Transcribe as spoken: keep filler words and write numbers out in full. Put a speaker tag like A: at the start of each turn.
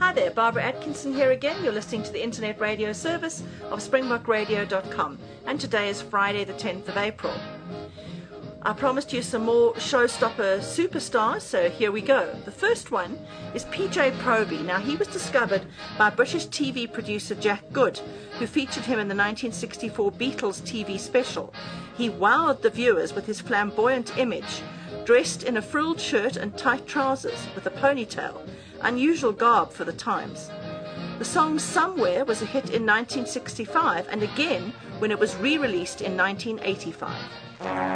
A: Hi there, Barbara Atkinson here again. You're listening to the internet radio service of springbok radio dot com, and today is Friday the tenth of April. I promised you some more showstopper superstars, so here we go. The first one is P J Proby. Now, he was discovered by British T V producer Jack Good, who featured him in the nineteen sixty-four Beatles T V special. He wowed the viewers with his flamboyant image, dressed in a frilled shirt and tight trousers with a ponytail, unusual garb for the times. The song Somewhere was a hit in nineteen sixty-five and again when it was re-released in nineteen eighty-five.